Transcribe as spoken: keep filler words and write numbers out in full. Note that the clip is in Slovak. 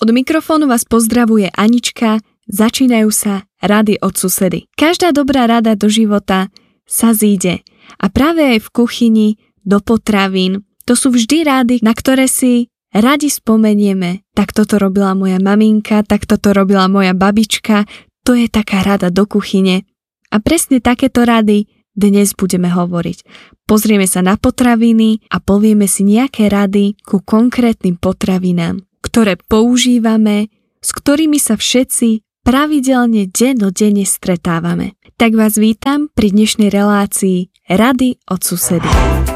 Od mikrofónu vás pozdravuje Anička, začínajú sa rady od susedy. Každá dobrá rada do života sa zíde a práve aj v kuchyni, do potravín, to sú vždy rady, na ktoré si radi spomenieme. Tak toto robila moja maminka, tak toto robila moja babička, to je taká rada do kuchyne. A presne takéto rady dnes budeme hovoriť. Pozrieme sa na potraviny a povieme si nejaké rady ku konkrétnym potravinám, ktoré používame, s ktorými sa všetci pravidelne dennodenne stretávame. Tak vás vítam pri dnešnej relácii Rady od susedy.